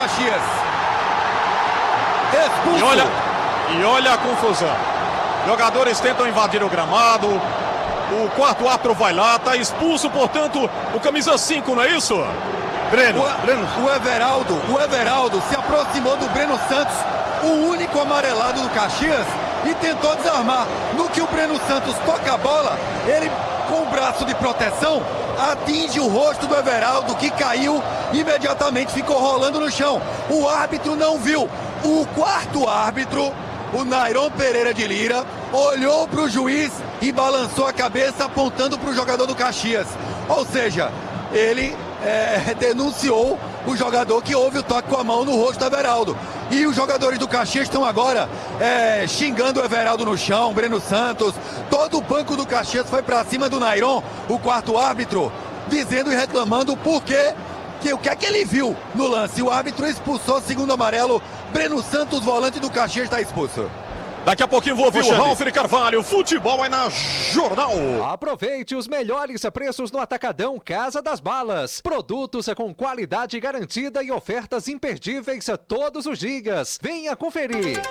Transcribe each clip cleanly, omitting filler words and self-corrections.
Caxias. Expulso. E olha a confusão. Jogadores tentam invadir o gramado. O quarto árbitro vai lá, tá expulso, portanto, o camisa 5, não é isso? Breno. O Everaldo se aproximou do Breno Santos, o único amarelado do Caxias, e tentou desarmar. No que o Breno Santos toca a bola, ele, com o braço de proteção, atinge o rosto do Everaldo, que caiu, imediatamente ficou rolando no chão. O árbitro não viu. O quarto árbitro, o Nairon Pereira de Lira, olhou para o juiz e balançou a cabeça apontando para o jogador do Caxias. Ou seja, ele denunciou o jogador que houve o toque com a mão no rosto do Everaldo. E os jogadores do Caxias estão agora xingando o Everaldo no chão, Breno Santos. Todo o banco do Caxias foi para cima do Nairon, o quarto árbitro, dizendo e reclamando o que é que ele viu no lance. O árbitro expulsou o segundo amarelo. Breno Santos, volante do Caxias, está expulso. Daqui a pouquinho vou ouvir o Ralf Carvalho. Futebol é na Jornal. Aproveite os melhores preços no Atacadão Casa das Balas. Produtos com qualidade garantida e ofertas imperdíveis todos os dias. Venha conferir.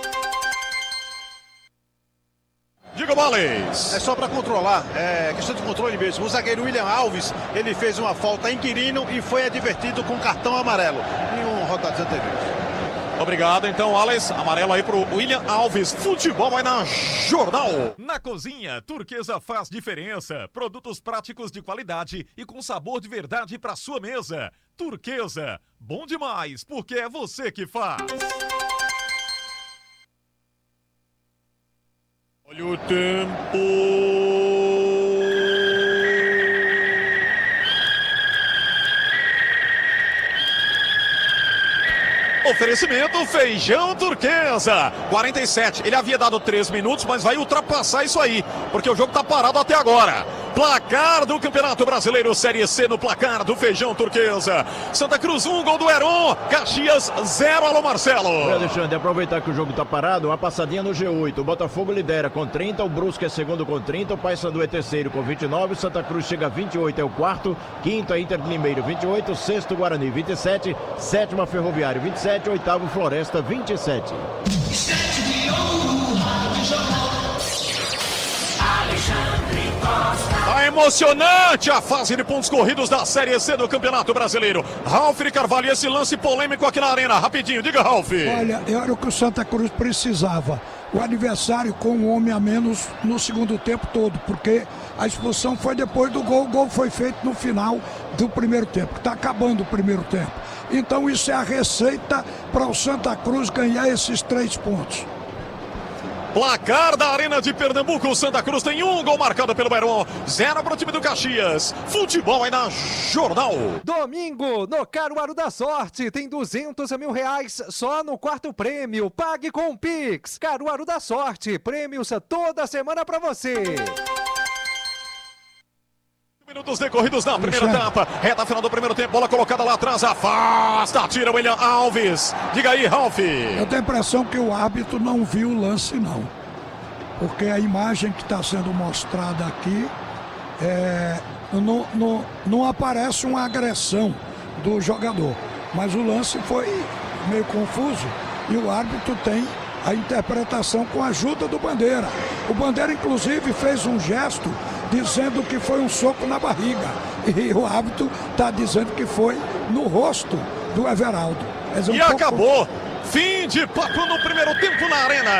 Diga, Bales. É só para controlar, questão de controle mesmo. O zagueiro William Alves, ele fez uma falta inquirino e foi advertido com cartão amarelo em um rodada anterior. Obrigado, então, Alex. Amarelo aí pro William Alves. Futebol vai na Jornal. Na cozinha, Turquesa faz diferença. Produtos práticos de qualidade e com sabor de verdade para sua mesa. Turquesa, bom demais, porque é você que faz. Olha o tempo. Oferecimento Feijão Turquesa, 47. Ele havia dado 3 minutos, mas vai ultrapassar isso aí, porque o jogo tá parado até agora. Placar do Campeonato Brasileiro Série C no placar do Feijão Turquesa. Santa Cruz 1, gol do Heron. Caxias 0, alô Marcelo. Alexandre, aproveitar que o jogo tá parado, uma passadinha no G8. O Botafogo lidera com 30, o Brusque é segundo com 30, o Paysandu é terceiro com 29, o Santa Cruz chega a 28, é o quarto, quinto é Inter de Limeiro 28, sexto Guarani 27, sétimo Ferroviário 27, oitavo Floresta 27. Tá emocionante a fase de pontos corridos da Série C do Campeonato Brasileiro. Ralf Carvalho, esse lance polêmico aqui na arena. Rapidinho, diga, Ralf. Olha, era o que o Santa Cruz precisava. O adversário com um homem a menos no segundo tempo todo, porque a expulsão foi depois do gol. O gol foi feito no final do primeiro tempo, que está acabando o primeiro tempo. Então isso é a receita para o Santa Cruz ganhar esses 3 pontos. Placar da Arena de Pernambuco, o Santa Cruz tem 1 gol marcado pelo Heron, 0 para o time do Caxias. Futebol aí na Jornal. Domingo, no Caruaru da Sorte, tem 200 mil reais só no quarto prêmio. Pague com o Pix. Caruaru da Sorte, prêmios toda semana para você. Minutos decorridos na primeira etapa, reta final do primeiro tempo, bola colocada lá atrás, afasta, tira o William Alves. Diga aí, Ralf. Eu tenho a impressão que o árbitro não viu o lance, não. Porque a imagem que está sendo mostrada aqui, não aparece uma agressão do jogador. Mas o lance foi meio confuso e o árbitro tem a interpretação com a ajuda do Bandeira. O Bandeira, inclusive, fez um gesto dizendo que foi um soco na barriga. E o árbitro está dizendo que foi no rosto do Everaldo. E acabou. Fim de papo no primeiro tempo na arena.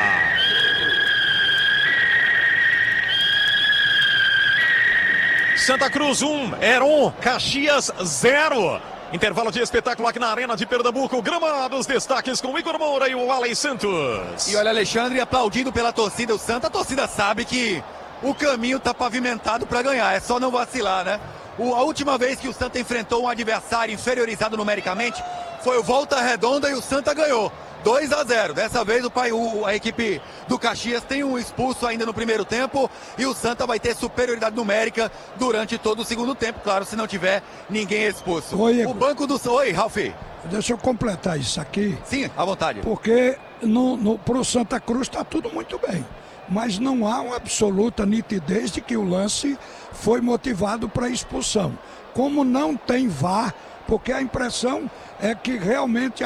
Santa Cruz 1, Heron, Caxias 0. Intervalo de espetáculo aqui na Arena de Pernambuco. Gramados, destaques com Igor Moura e o Alex Santos. E olha, Alexandre, aplaudindo pela torcida, o Santa. A torcida sabe que o caminho está pavimentado para ganhar, é só não vacilar, né? A última vez que o Santa enfrentou um adversário inferiorizado numericamente foi o Volta Redonda e o Santa ganhou 2-0. Dessa vez a equipe do Caxias tem um expulso ainda no primeiro tempo e o Santa vai ter superioridade numérica durante todo o segundo tempo, claro, se não tiver ninguém expulso. Oi, o banco do... Oi, Ralf. Deixa eu completar isso aqui. Sim, à vontade. Porque pro Santa Cruz está tudo muito bem. Mas não há uma absoluta nitidez de que o lance foi motivado para expulsão. Como não tem VAR, porque a impressão é que realmente